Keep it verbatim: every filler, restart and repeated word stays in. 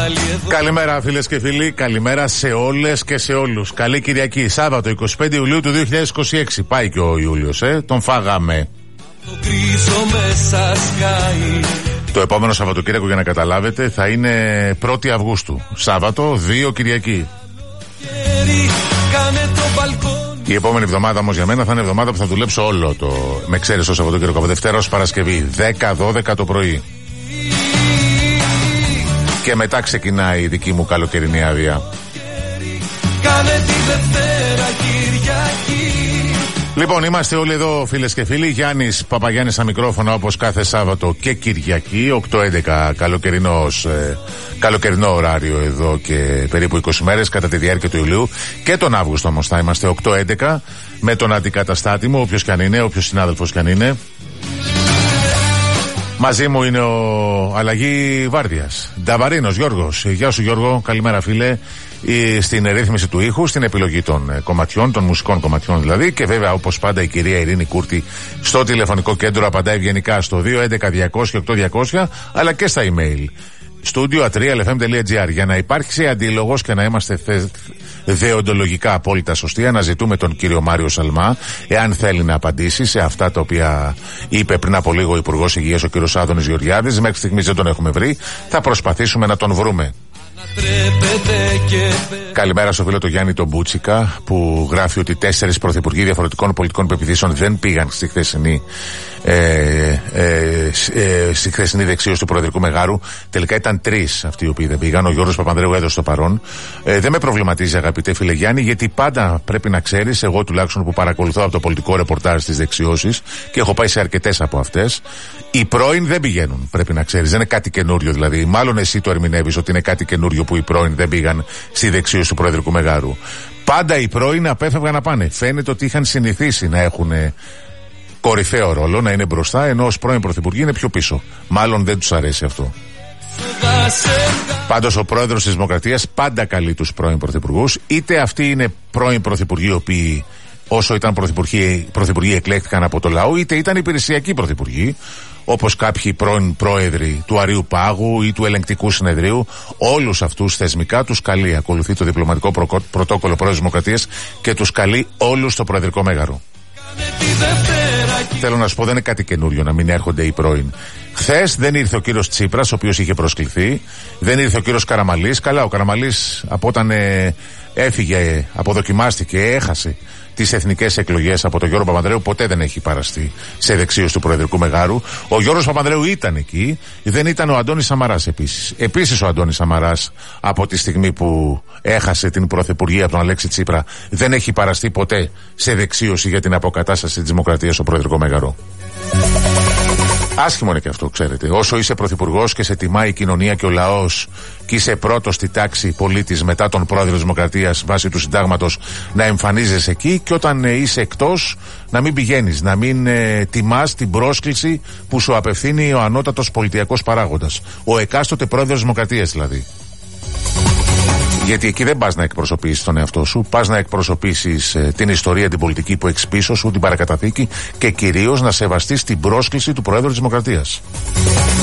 Καλημέρα φίλες και φίλοι, καλημέρα σε όλες και σε όλους. Καλή Κυριακή, Σάββατο εικοστή πέμπτη Ιουλίου του δύο χιλιάδες είκοσι έξι. Πάει και ο Ιούλιος, ε, τον φάγαμε. Το επόμενο Σαββατοκύριακο, για να καταλάβετε, θα είναι πρώτη Αυγούστου. Σάββατο, δύο Κυριακή. Η επόμενη εβδομάδα όμως για μένα θα είναι εβδομάδα που θα δουλέψω όλο το. Με ξέρεις το Σαββατοκύριακο, από Δευτέρα ως Παρασκευή, δέκα δώδεκα το πρωί. Και μετά ξεκινάει η δική μου καλοκαιρινή άδεια. Λοιπόν, είμαστε όλοι εδώ φίλες και φίλοι. Γιάννης Παπαγιάννης στα μικρόφωνα, όπως κάθε Σάββατο και Κυριακή οκτώ έντεκα, καλοκαιρινός, ε, καλοκαιρινό ωράριο εδώ και περίπου είκοσι μέρες κατά τη διάρκεια του Ιουλίου. Και τον Αύγουστο όμως θα είμαστε οκτώ έντεκα με τον αντικαταστάτη μου, όποιος κι αν είναι, όποιος συνάδελφος κι αν είναι. Μαζί μου είναι ο Αλλαγή Βάρδιας, Νταβαρίνος Γιώργος. Γεια σου Γιώργο, καλημέρα φίλε. Στην ρύθμιση του ήχου, στην επιλογή των κομματιών, των μουσικών κομματιών δηλαδή. Και βέβαια, όπως πάντα, η κυρία Ειρήνη Κούρτη στο τηλεφωνικό κέντρο απαντάει ευγενικά στο δύο έντεκα διακόσια οκτώ διακόσια, αλλά και στα email studio at real f m dot g r, για να υπάρξει αντίλογος και να είμαστε θε, δεοντολογικά απόλυτα σωστοί. Αναζητούμε τον κύριο Μάριο Σαλμά, εάν θέλει να απαντήσει σε αυτά τα οποία είπε πριν από λίγο ο Υπουργός Υγείας, ο κύριος Άδωνης Γεωργιάδης. Μέχρι στιγμής δεν τον έχουμε βρει. Θα προσπαθήσουμε να τον βρούμε. Καλημέρα στο φίλο το Γιάννη τον Μπούτσικα, που γράφει ότι τέσσερις πρωθυπουργοί διαφορετικών πολιτικών πεποιθήσεων δεν πήγαν στη χθεσινή, ε, ε, ε, στη χθεσινή δεξίωση του Προεδρικού Μεγάρου. Τελικά ήταν τρεις αυτοί οι οποίοι δεν πήγαν. Ο Γιώργος Παπανδρέου έδωσε το παρόν. Ε, δεν με προβληματίζει, αγαπητέ φίλε Γιάννη, γιατί πάντα πρέπει να ξέρεις, εγώ τουλάχιστον που παρακολουθώ από το πολιτικό ρεπορτάζ στις δεξιώσεις και έχω πάει σε αρκετές από αυτές, οι πρώην δεν πηγαίνουν. Πρέπει να ξέρεις, δεν είναι κάτι καινούριο δηλαδή. Μάλλον εσύ το ερμηνεύεις ότι είναι κάτι καινούριο που οι πρώην δεν πήγαν στη δεξίωση του Προεδρικού Μεγάρου. Πάντα οι πρώην απέφευγαν να πάνε. Φαίνεται ότι είχαν συνηθίσει να έχουν κορυφαίο ρόλο, να είναι μπροστά, ενώ ως πρώην πρωθυπουργοί είναι πιο πίσω. Μάλλον δεν τους αρέσει αυτό. Πάντως ο πρόεδρος της Δημοκρατίας πάντα καλεί τους πρώην πρωθυπουργούς, είτε αυτοί είναι πρώην πρωθυπουργοί οι οποίοι όσο ήταν πρωθυπουργοί, πρωθυπουργοί εκλέχθηκαν από το λαό, είτε ήταν υπηρεσιακοί πρωθυπουργοί, όπως κάποιοι πρώην πρόεδροι του Αρείου Πάγου ή του Ελεγκτικού Συνεδρίου. Όλους αυτούς θεσμικά τους καλεί, ακολουθεί το διπλωματικό προ, πρωτόκολλο πρόεδρος Δημοκρατίας και τους καλεί όλους στο Προεδρικό Μέγαρο. Θέλω να σου πω, δεν είναι κάτι καινούριο να μην έρχονται οι πρώην. Χθες δεν ήρθε ο κύριος Τσίπρας, ο οποίος είχε προσκληθεί. Δεν ήρθε ο κύριος Καραμαλής. Καλά, ο Καραμαλής από όταν ε, έφυγε, αποδοκιμάστηκε, έχασε τις εθνικές εκλογές από τον Γιώργο Παπανδρέου, ποτέ δεν έχει παραστεί σε δεξίωση του Προεδρικού Μεγάρου. Ο Γιώργος Παπανδρέου ήταν εκεί, δεν ήταν ο Αντώνης Σαμαράς επίσης. Επίσης ο Αντώνης Σαμαράς, από τη στιγμή που έχασε την πρωθυπουργία από τον Αλέξη Τσίπρα, δεν έχει παραστεί ποτέ σε δεξίωση για την αποκατάσταση της Δημοκρατίας στο Προεδρικό Μέγαρο. Άσχημο είναι και αυτό, ξέρετε. Όσο είσαι πρωθυπουργός και σε τιμάει η κοινωνία και ο λαός και είσαι πρώτος στη τάξη πολίτης μετά τον πρόεδρο της Δημοκρατίας βάσει του συντάγματος, να εμφανίζεσαι εκεί, και όταν ε, είσαι εκτός να μην πηγαίνεις, να μην ε, τιμάς την πρόσκληση που σου απευθύνει ο ανώτατος πολιτιακός παράγοντας. Ο εκάστοτε πρόεδρος της Δημοκρατίας δηλαδή. Γιατί εκεί δεν πας να εκπροσωπήσεις τον εαυτό σου, πας να εκπροσωπήσεις ε, την ιστορία, την πολιτική που έχεις πίσω σου, την παρακαταθήκη, και κυρίως να σεβαστείς την πρόσκληση του Προέδρου της Δημοκρατίας.